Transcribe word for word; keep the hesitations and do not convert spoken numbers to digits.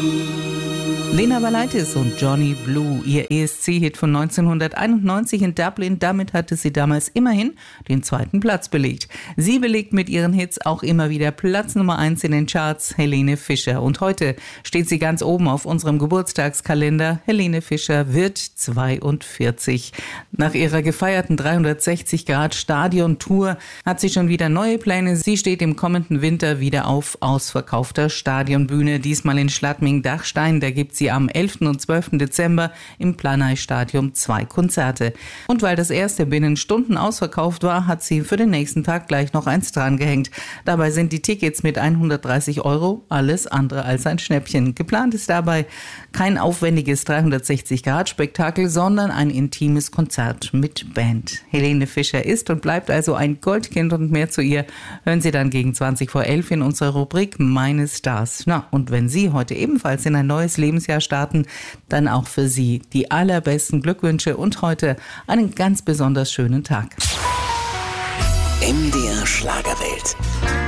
Lena Valaitis und Johnny Blue, ihr E S C-Hit von neunzehnhunderteinundneunzig in Dublin. Damit hatte sie damals immerhin den zweiten Platz belegt. Sie belegt mit ihren Hits auch immer wieder Platz Nummer eins in den Charts, Helene Fischer. Und heute steht sie ganz oben auf unserem Geburtstagskalender. Helene Fischer wird zweiundvierzig. Nach ihrer gefeierten dreihundertsechzig Grad Stadion-Tour hat sie schon wieder neue Pläne. Sie steht im kommenden Winter wieder auf ausverkaufter Stadionbühne, diesmal in Schladming-Dachstein. Da gibt sie am elften und zwölften Dezember im Planei-Stadion zwei Konzerte. Und weil das erste binnen Stunden ausverkauft war, hat sie für den nächsten Tag gleich noch eins drangehängt. Dabei sind die Tickets mit hundertdreißig Euro alles andere als ein Schnäppchen. Geplant ist dabei kein aufwendiges dreihundertsechzig Grad Spektakel, sondern ein intimes Konzert mit Band. Helene Fischer ist und bleibt also ein Goldkind, und mehr zu ihr hören Sie dann gegen zwanzig vor elf in unserer Rubrik Meine Stars. Na, und wenn Sie heute ebenfalls in ein neues Lebensjahr starten, dann auch für Sie die allerbesten Glückwünsche und heute einen ganz besonders schönen Tag. M D R Schlagerwelt.